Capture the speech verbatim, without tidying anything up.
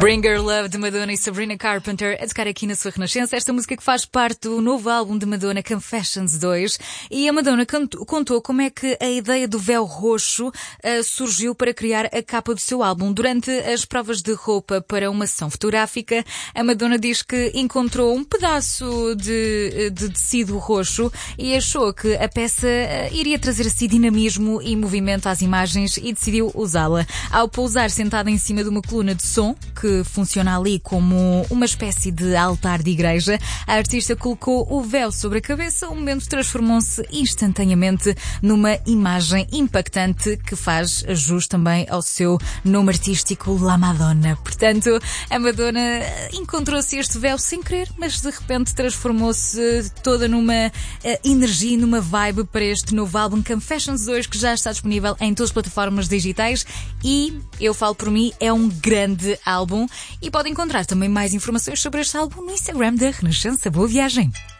Bring Your Love de Madonna e Sabrina Carpenter a tocar aqui na sua Renascença. Esta música que faz parte do novo álbum de Madonna, Confessions dois. E a Madonna contou como é que a ideia do véu roxo uh, surgiu para criar a capa do seu álbum. Durante as provas de roupa para uma sessão fotográfica, a Madonna diz que encontrou um pedaço de, de tecido roxo e achou que a peça uh, iria trazer assim dinamismo e movimento às imagens e decidiu usá-la. Ao pousar sentada em cima de uma coluna de som, que funciona ali como uma espécie de altar de igreja, a artista colocou o véu sobre a cabeça. O momento transformou-se instantaneamente numa imagem impactante que faz jus também ao seu nome artístico, La Madonna. Portanto, a Madonna encontrou-se este véu sem querer, mas de repente transformou-se toda numa uh, energia, numa vibe para este novo álbum Confessions dois, que já está disponível em todas as plataformas digitais e, eu falo por mim, é um grande álbum. E pode encontrar também mais informações sobre este álbum no Instagram da Renascença. Boa viagem!